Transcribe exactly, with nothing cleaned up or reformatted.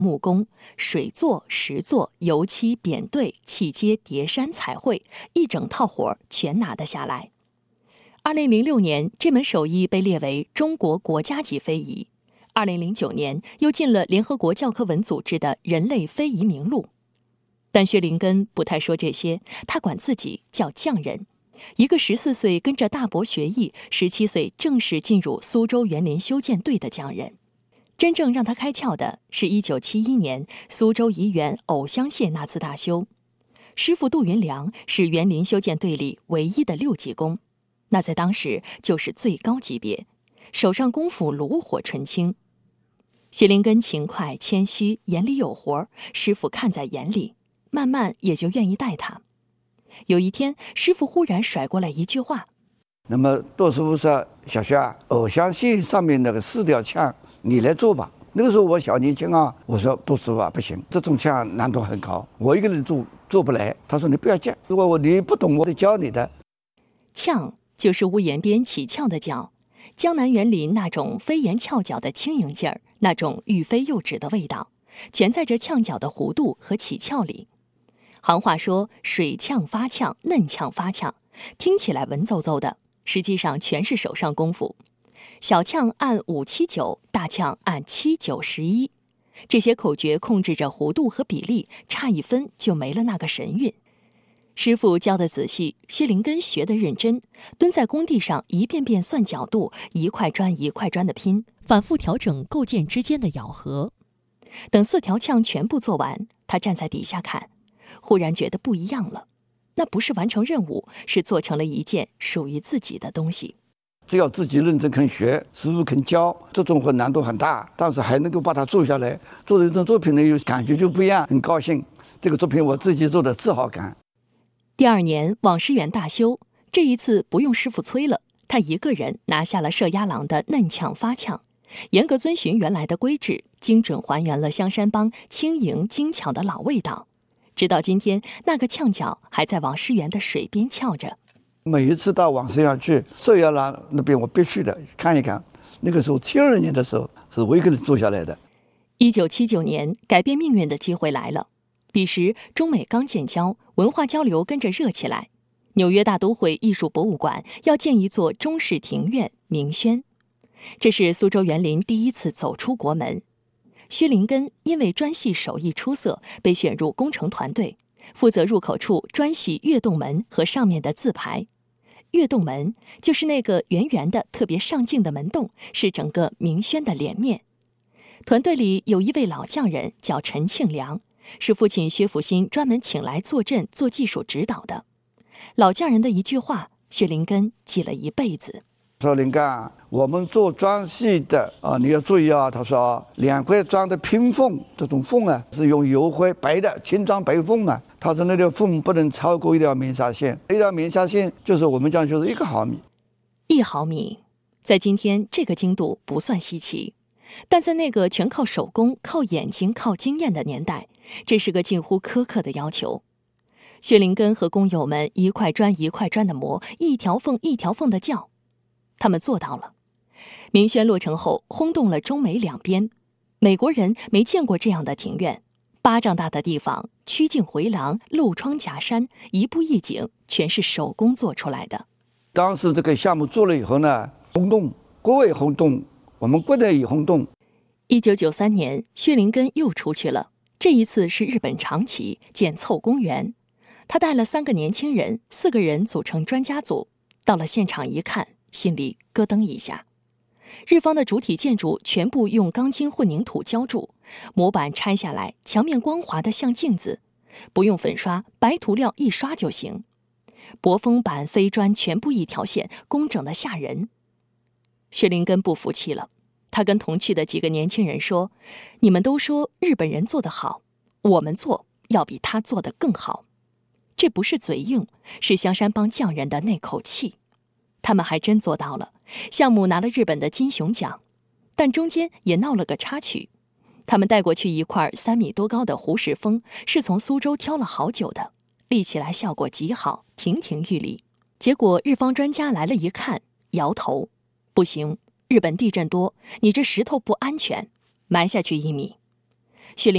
木工、水做、石做、油漆、扁对、砌接、叠山、彩绘，一整套活儿全拿得下来。二零零六年，这门手艺被列为中国国家级非遗。二零零九年，又进了联合国教科文组织的人类非遗名录。但薛林根不太说这些，他管自己叫匠人。一个十四岁跟着大伯学艺，十七岁正式进入苏州园林修建队的匠人。真正让他开窍的是一九七一年苏州怡园藕香榭那次大修。师傅杜云良是园林修建队里唯一的六级工，那在当时就是最高级别，手上功夫炉火纯青。薛林根勤快谦虚，眼里有活，师傅看在眼里，慢慢也就愿意带他。有一天，师傅忽然甩过来一句话： 那么杜师傅说，小薛啊，藕香榭上面那个四条枪你来做吧。那个时候我小年轻啊，我说杜师傅啊，不行，这种枪难度很高，我一个人做做不来。他说你不要急，如果我你不懂，我得教你的。 炝就是屋檐边起翘的角，江南园林那种飞檐翘角的轻盈劲儿，那种欲飞又止的味道，全在这炝角的弧度和起翘里。行话说水炝发炝，嫩炝发炝，听起来文绉绉的，实际上全是手上功夫。小炝按五七九，大炝按七九十一，这些口诀控制着弧度和比例，差一分就没了那个神韵。师傅教得仔细，薛林根学得认真，蹲在工地上一遍遍算角度，一块砖一块砖的拼，反复调整构件之间的咬合。等四条炝全部做完，他站在底下看，忽然觉得不一样了。那不是完成任务，是做成了一件属于自己的东西。 只要自己认真肯学，师傅肯教，这种活难度很大，但是还能够把它做下来，做的这种作品呢，有感觉就不一样，很高兴。这个作品我自己做的自豪感。 第二年网师园大修，这一次不用师傅催了，他一个人拿下了射鸭郎的嫩炝发炝，严格遵循原来的规制，精准还原了香山帮轻盈精巧的老味道。直到今天，那个炝角还在网师园的水边翘着。 每一次到网师园去，射鸭郎那边我必须的看一看。那个时候七二年的时候，是我一个人做下来的。 一九七九年，改变命运的机会来了。彼时，中美刚建交，文化交流跟着热起来。纽约大都会艺术博物馆要建一座中式庭院明轩，这是苏州园林第一次走出国门。薛林根因为砖系手艺出色，被选入工程团队，负责入口处砖系跃动门和上面的字牌。跃动门就是那个圆圆的、特别上镜的门洞，是整个明轩的脸面。团队里有一位老匠人叫陈庆良，是父亲薛福新专门请来坐镇做技术指导的。老匠人的一句话，薛林根记了一辈子。 说林根啊，我们做砖系的啊，你要注意啊。他说两块砖的拼缝，这种缝啊是用油灰白的青砖白缝啊。他说那条缝不能超过一条棉纱线，一条棉纱线就是我们讲就是一个毫米。 一毫米，在今天这个精度不算稀奇，但在那个全靠手工、靠眼睛、靠经验的年代，这是个近乎苛刻的要求。薛林根和工友们一块砖一块砖的磨，一条缝一条缝的较，他们做到了。明轩落成后，轰动了中美两边。美国人没见过这样的庭院，巴掌大的地方，曲径回廊，漏窗夹山，一步一景，全是手工做出来的。 当时这个项目做了以后呢，轰动，国外轰动，我们国内也轰动。 一九九三年，薛林根又出去了，这一次是日本长崎建凑公园。他带了三个年轻人，四个人组成专家组。到了现场一看，心里咯噔一下。日方的主体建筑全部用钢筋混凝土浇筑，模板拆下来，墙面光滑的像镜子，不用粉刷，白涂料一刷就行。薄封板、飞砖全部一条线，工整的吓人。薛林根不服气了，他跟同去的几个年轻人说：“你们都说日本人做得好，我们做要比他做得更好。”这不是嘴硬，是香山帮匠人的那口气。他们还真做到了，项目拿了日本的金熊奖，但中间也闹了个插曲。他们带过去一块三米多高的胡石峰，是从苏州挑了好久的，立起来效果极好，亭亭玉立。结果日方专家来了一看，摇头：“不行，日本地震多，你这石头不安全，埋下去一米。”